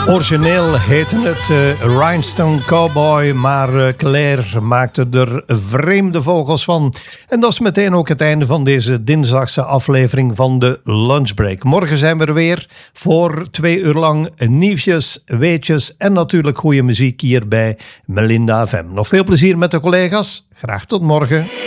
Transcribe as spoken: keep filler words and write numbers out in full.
Origineel heette het uh, Rhinestone Cowboy, maar uh, Claire maakte er vreemde vogels van. En dat is meteen ook het einde van deze dinsdagse aflevering van de Lunchbreak. Morgen zijn we er weer voor twee uur lang nieuwsjes, weetjes en natuurlijk goede muziek hier bij Melinda F M. Nog veel plezier met de collega's. Graag tot morgen.